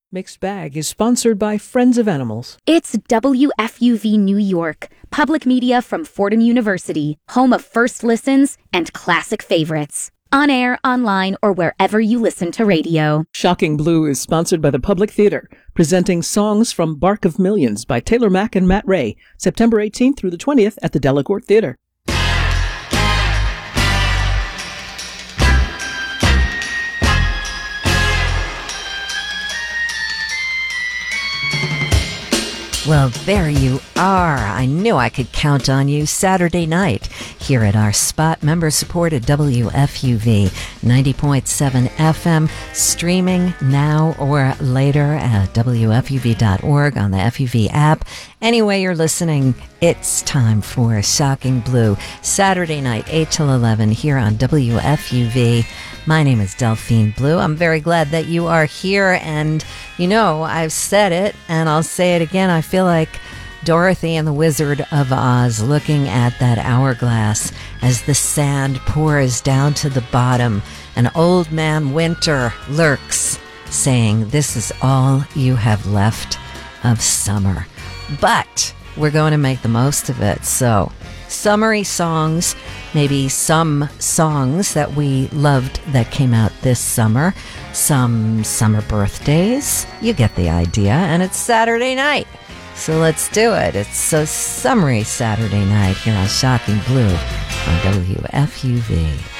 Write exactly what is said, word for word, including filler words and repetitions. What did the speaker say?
Mixed Bag is sponsored by Friends of Animals. It's W F U V New York, public media from Fordham University, home of first listens and classic favorites. On air, online, or wherever you listen to radio. Shocking Blue is sponsored by the Public Theater, presenting Songs from Bark of Millions by Taylor Mack and Matt Ray, September eighteenth through the twentieth at the Delacorte Theater. Well, there you are. I knew I could count on you Saturday night here at our spot, member-supported W F U V ninety point seven F M, streaming now or later at W F U V dot org on the F U V app. Anyway you're listening, it's time for Shocking Blue, Saturday night, eight till eleven, here on W F U V. My name is Delphine Blue. I'm very glad that you are here, and you know, I've said it, and I'll say it again. I feel like Dorothy and the Wizard of Oz looking at that hourglass as the sand pours down to the bottom, and Old Man Winter lurks, saying, "This is all you have left of summer." But we're going to make the most of it, so summery songs, maybe some songs that we loved that came out this summer, some summer birthdays. You get the idea, and it's Saturday night. So let's do it. It's a summery Saturday night here on Shocking Blue on W F U V.